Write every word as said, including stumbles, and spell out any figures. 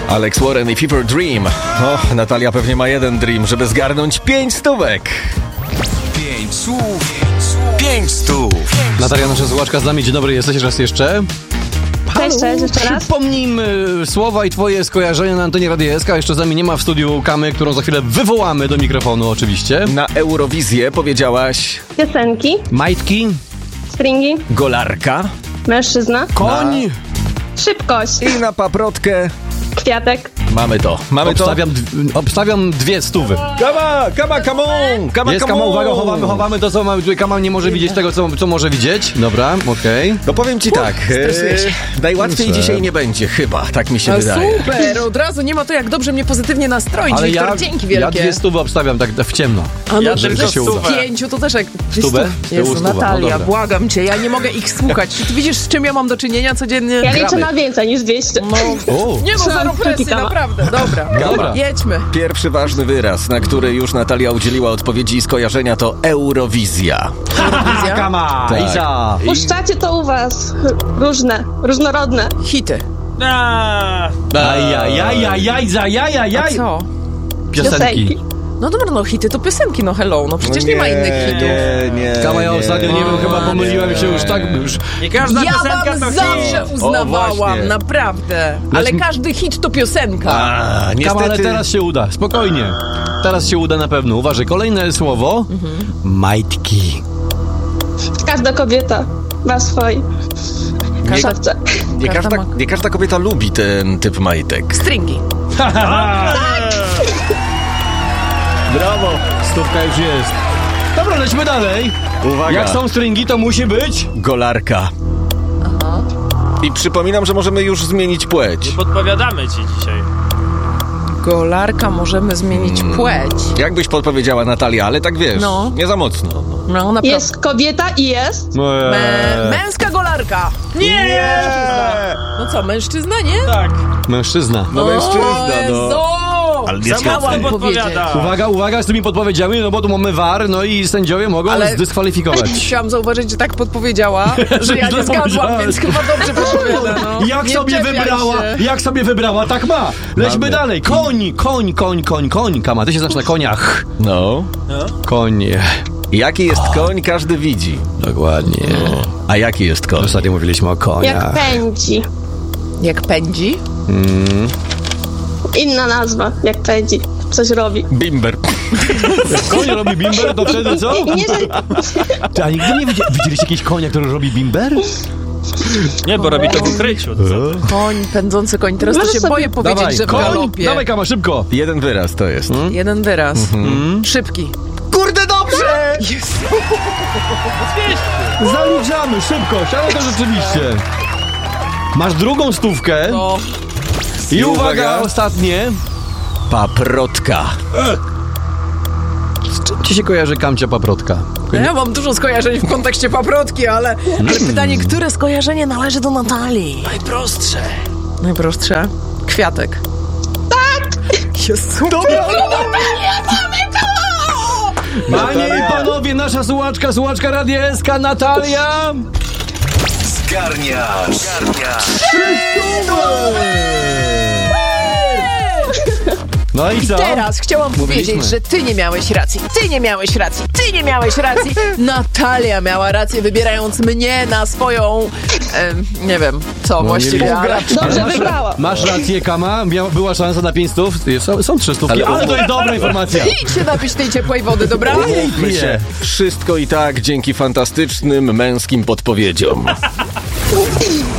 Alex Warren i Fever Dream. O, Natalia pewnie ma jeden dream, żeby zgarnąć pięć stówek. Pięć słów, pięć stów. Natalia, nasza słuchaczka z nami. Dzień dobry, jesteś raz jeszcze? Cześć, cześć, jeszcze raz. Przypomnijmy słowa i twoje skojarzenia na antenie Radia S K. Jeszcze z nami nie ma w studiu Kamy, którą za chwilę wywołamy do mikrofonu oczywiście. Na Eurowizję powiedziałaś Piosenki, Majtki, stringi, golarka mężczyzna, koń. szybkość, i na paprotkę kwiatek. mamy to. Mamy to. Obstawiam, d- obstawiam dwie stówy. Kama, kama, come on! Kama, Jest come Kama, on! uwaga, chowamy, chowamy to, co mamy. Tutaj Kama nie może widzieć tego, co, co może widzieć. Dobra, okej. No powiem ci tak, stresuję się. e, najłatwiej Proszę. dzisiaj nie będzie, chyba, tak mi się A wydaje. super, od razu nie ma to jak dobrze mnie pozytywnie nastroić, Ale Wiktor, ja, dzięki ja wielkie. dwie stówy obstawiam tak w ciemno. A no, Ja że tylko się stówę. pięciu to też jak... Stówę? Jezu, Tyłu stuwa, no Natalia, dobra. błagam cię, ja nie mogę ich słuchać. Czy ty widzisz, z czym ja mam do czynienia codziennie? Ja liczę Gramy. na więcej niż dwieście. No, O, nie no, Trzymam zero kciuki, presji, Kama. naprawdę. Dobra, Dobra. jedźmy. Pierwszy ważny wyraz, na który już Natalia udzieliła odpowiedzi i skojarzenia, to Eurowizja. Wizja. Kama, Tak. Isa. Puszczacie to u was. Różne, różnorodne. Hity. Ajajajajajajajajajaj. A co? Piosenki. Piosenki. No dobra, no hity to piosenki, no hello, no przecież nie, ma innych hitów. Nie, nie, Kama, ja ostatnio nie wiem, chyba nie. pomyliłem się już tak, już... Nie każda Ja piosenka wam to zawsze hit. uznawałam, właśnie. naprawdę. Ale Lecz- każdy hit to piosenka. A, Kama, niestety... ale teraz się uda, spokojnie. Teraz się uda na pewno. Uważaj, kolejne słowo. Majtki. Każda kobieta ma swój Nie, szafce. nie, każda, Każda ma- nie każda kobieta lubi ten typ majtek. Stringi. Brawo, stówka już jest. Dobra, lećmy dalej. Uwaga. Jak są stringi, to musi być... Golarka. I przypominam, że możemy już zmienić płeć. Podpowiadamy ci dzisiaj. Golarka, możemy zmienić płeć. Jakbyś podpowiedziała, Natalia, ale tak wiesz, No. nie za mocno. No naprawdę. Jest kobieta i jest. Eee. Mę- męska golarka. Nie! No co, mężczyzna, nie? Tak. Mężczyzna. No mężczyzna, no. Jezu! Ale nie Sama Chciałem wam powiedzieć. podpowiada. Uwaga, uwaga z tymi podpowiedziami, no bo tu mamy V A R, no i sędziowie mogą Ale- zdyskwalifikować. Chciałam zauważyć, że tak podpowiedziała, że ja źle nie zgadłam, powiedziałaś. więc chyba dobrze podpowiada, no. Jak Nie sobie czepiaj wybrała, się. jak sobie wybrała, tak ma. Lećmy Mamy. dalej. Koń, koń, koń, koń, koń. Kama, ty się znasz na koniach. No. Koń. Jaki jest koń, każdy widzi. Dokładnie. A jaki jest koń? Ostatnio mówiliśmy o Jak koniach. pędzi. Jak pędzi? Inna nazwa, jak pędzi. Coś robi. Bimber. Koń robi bimber, to wtedy co? I nie, że... Ty, a nigdy nie widzieli, widzieliście jakiegoś konia, który robi bimber? Nie, bo robi to w ukryciu. To co? Koń, pędzący koń. Teraz to Możesz się sobie- boję powiedzieć, Dawaj, że w koń. galopie. Dawaj, Kama, szybko. Jeden wyraz to jest. Jeden wyraz. Szybki. Kurde, dobrze! Zaliczamy, szybkość, ale to rzeczywiście. Masz drugą stówkę. No, I uwaga, uwaga. ostatnie. Paprotka. Z czym ci się kojarzy Kamcia paprotka? ja mam dużo skojarzeń w kontekście paprotki, ale, ale pytanie, które skojarzenie należy do Natalii? Najprostsze. Najprostsze. Kwiatek. Tak! Jest super. Panie i panowie, nasza słuchaczka, słuchaczka Radia S K, Natalia. Zgarniasz. No i co? Teraz chciałam Mówiliśmy. powiedzieć, że ty nie miałeś racji, ty nie miałeś racji, ty nie miałeś racji. Natalia miała rację, wybierając mnie na swoją, em, nie wiem, co No, właściwie, nie- ale... Dobrze wybrała. Masz rację, Kama, Mia- była szansa na pięć stów, są, są trzy stówki, ale, Ale- to jest dobra informacja. Idź się napić tej ciepłej wody, dobra? Umówmy się, wszystko i tak dzięki fantastycznym męskim podpowiedziom.